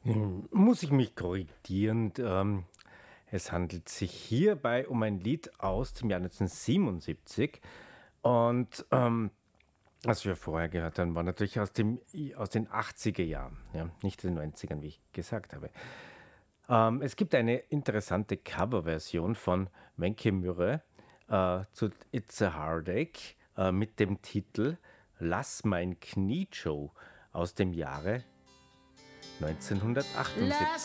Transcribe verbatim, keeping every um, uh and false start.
Hm, muss ich mich korrigieren. Ähm, es handelt sich hierbei um ein Lied aus dem Jahr neunzehnhundertsiebenundsiebzig. Und ähm, was wir vorher gehört haben, war natürlich aus, dem, aus den achtziger Jahren, ja, nicht den neunzigern, wie ich gesagt habe. Ähm, es gibt eine interessante Coverversion von Wenche Mürre äh, zu It's a Heartache äh, mit dem Titel Lass mein Knie, Joe, aus dem Jahre neunzehnhundertachtundsiebzig.